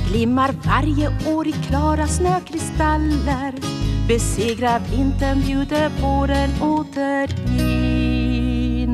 glimmar varje år i klara snökristaller. Besegrar vintern, bjuder våren åter in.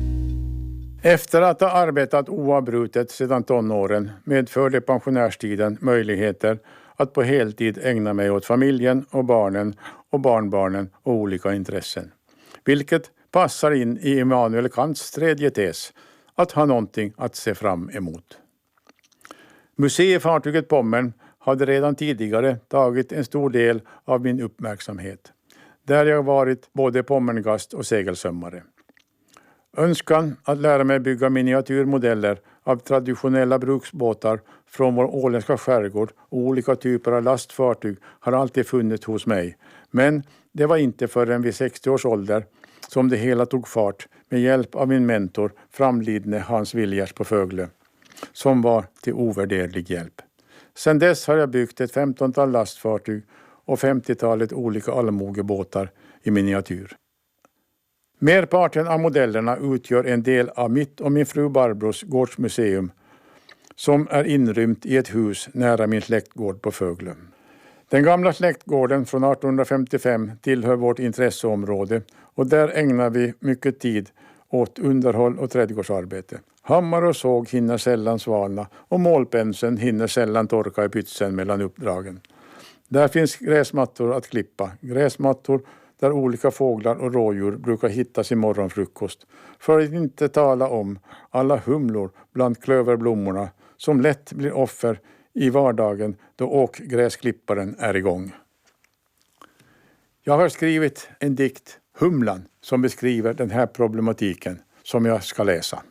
Efter att ha arbetat oavbrutet sedan tonåren medförde pensionärstiden möjligheter att på heltid ägna mig åt familjen och barnen och barnbarnen och olika intressen. Vilket passar in i Immanuel Kants tredje tes, att ha någonting att se fram emot. Museifartyget Pommern hade redan tidigare tagit en stor del av min uppmärksamhet, där jag varit både Pommerngast och segelsömmare. Önskan att lära mig bygga miniatyrmodeller av traditionella bruksbåtar från vår åländska skärgård och olika typer av lastfartyg har alltid funnits hos mig. Men det var inte förrän vid 60 års ålder som det hela tog fart med hjälp av min mentor, framlidne Hans Viljers på Fögle, som var till ovärderlig hjälp. Sedan dess har jag byggt ett 15-tal lastfartyg och 50-talet olika allmogebåtar i miniatyr. Merparten av modellerna utgör en del av mitt och min fru Barbros gårdsmuseum som är inrymt i ett hus nära min släktgård på Fögle. Den gamla släktgården från 1855 tillhör vårt intresseområde och där ägnar vi mycket tid åt underhåll och trädgårdsarbete. Hammar och såg hinner sällan svalna och målpenseln hinner sällan torka i pytsen mellan uppdragen. Där finns gräsmattor att klippa, gräsmattor där olika fåglar och rådjur brukar hitta sin morgonfrukost. För att inte tala om alla humlor bland klöverblommorna som lätt blir offer i vardagen då åkgräsklipparen är igång. Jag har skrivit en dikt, Humlan, som beskriver den här problematiken som jag ska läsa.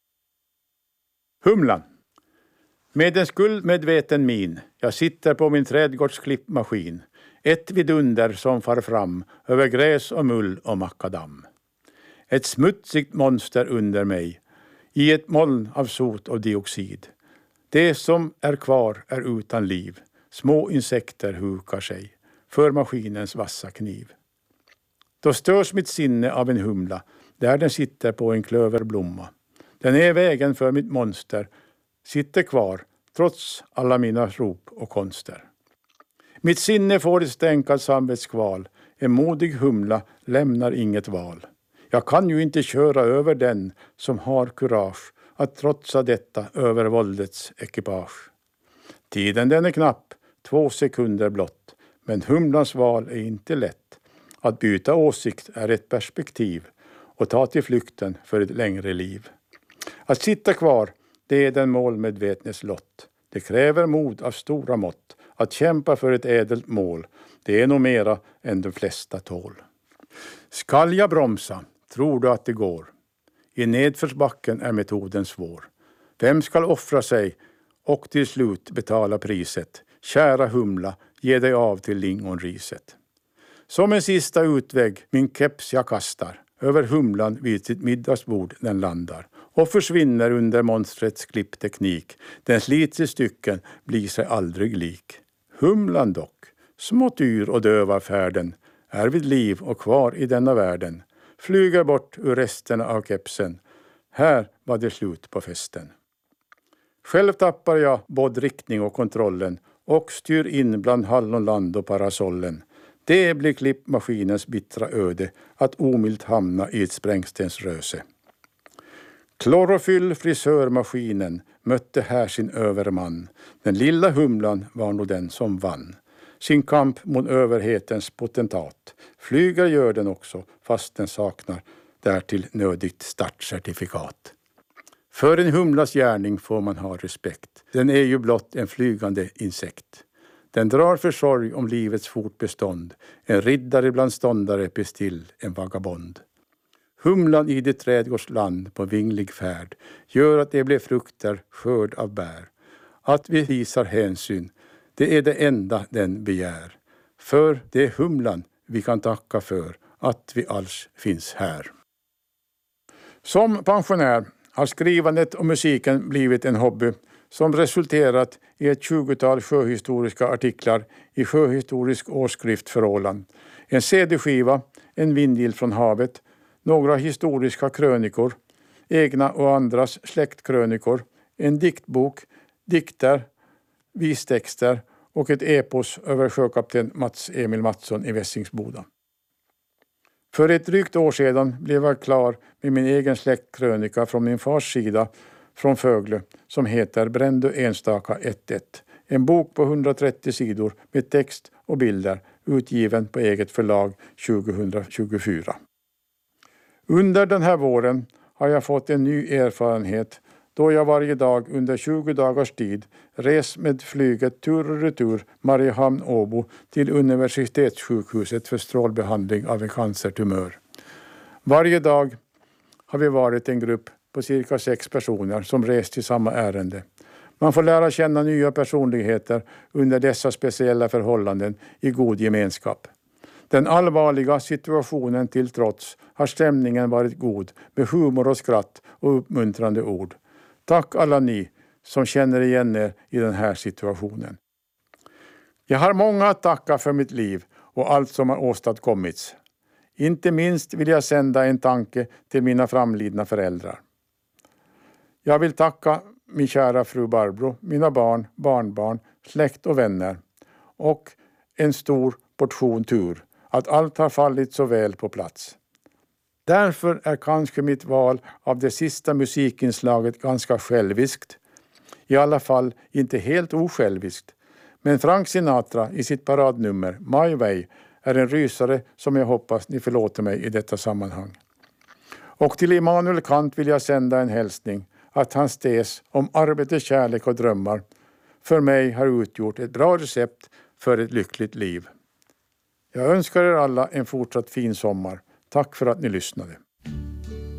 Humlan. Med en skuldmedveten min, jag sitter på min trädgårdsklippmaskin. Ett vidunder som far fram över gräs och mull och makadam. Ett smutsigt monster under mig, i ett moln av sot och dioxid. Det som är kvar är utan liv, små insekter hukar sig för maskinens vassa kniv. Då störs mitt sinne av en humla, där den sitter på en klöverblomma. Den är vägen för mitt monster, sitter kvar trots alla mina rop och konster. Mitt sinne får ett stänkad samvetskval, en modig humla lämnar inget val. Jag kan ju inte köra över den som har kurage att trotsa detta över våldets ekipage. Tiden den är knapp, 2 sekunder blott, men humlans val är inte lätt. Att byta åsikt är ett perspektiv och ta till flykten för ett längre liv. Att sitta kvar, det är den målmedvetnes lott. Det kräver mod av stora mått. Att kämpa för ett ädelt mål, det är nog mera än de flesta tål. Skall jag bromsa? Tror du att det går? I nedförsbacken är metoden svår. Vem skall offra sig och till slut betala priset? Kära humla, ge dig av till lingonriset. Som en sista utväg min keps jag kastar. Över humlan vid sitt middagsbord den landar. Och försvinner under monstrets klippteknik. Den slits i stycken, blir sig aldrig lik. Humlan dock, smått yr och döv av färden, är vid liv och kvar i denna världen. Flyger bort ur resterna av kepsen. Här var det slut på festen. Själv tappar jag både riktning och kontrollen och styr in bland hallonland och parasollen. Det blir klippmaskinens bittra öde att omilt hamna i ett sprängstensröse. Klorofyll frisörmaskinen mötte här sin överman. Den lilla humlan var nog den som vann. Sin kamp mot överhetens potentat. Flyger gör den också fast den saknar därtill nödigt startcertifikat. För en humlas gärning får man ha respekt. Den är ju blott en flygande insekt. Den drar försorg om livets fortbestånd. En riddare bland ståndare bestill en vagabond. Humlan i det trädgårdsland på vinglig färd gör att det blir frukter, skörd av bär. Att vi visar hänsyn, det är det enda den begär. För det är humlan vi kan tacka för att vi alls finns här. Som pensionär har skrivandet och musiken blivit en hobby som resulterat i ett 20-tal sjöhistoriska artiklar i Sjöhistorisk årsskrift för Åland. En CD-skiva, en vindgill från havet, några historiska krönikor, egna och andras släktkrönikor, en diktbok, dikter, vistexter och ett epos över sjökapten Mats Emil Mattsson i Vässingsboda. För ett drygt år sedan blev jag klar med min egen släktkrönika från min fars sida från Fögle som heter Brändö enstaka 1.1. En bok på 130 sidor med text och bilder utgiven på eget förlag 2024. Under den här våren har jag fått en ny erfarenhet då jag varje dag under 20 dagars tid res med flyget tur och retur Mariehamn-Åbo till universitetssjukhuset för strålbehandling av en cancertumör. Varje dag har vi varit en grupp på cirka 6 personer som rest till samma ärende. Man får lära känna nya personligheter under dessa speciella förhållanden i god gemenskap. Den allvarliga situationen till trots har stämningen varit god med humor och skratt och uppmuntrande ord. Tack alla ni som känner igen er i den här situationen. Jag har många att tacka för mitt liv och allt som har åstadkommits. Inte minst vill jag sända en tanke till mina framlidna föräldrar. Jag vill tacka min kära fru Barbro, mina barn, barnbarn, släkt och vänner och en stor portion tur att allt har fallit så väl på plats. Därför är kanske mitt val av det sista musikinslaget ganska själviskt. I alla fall inte helt osjälviskt. Men Frank Sinatra i sitt paradnummer My Way är en rysare som jag hoppas ni förlåter mig i detta sammanhang. Och till Immanuel Kant vill jag sända en hälsning att hans tes om arbete, kärlek och drömmar för mig har utgjort ett bra recept för ett lyckligt liv. Jag önskar er alla en fortsatt fin sommar. Tack för att ni lyssnade.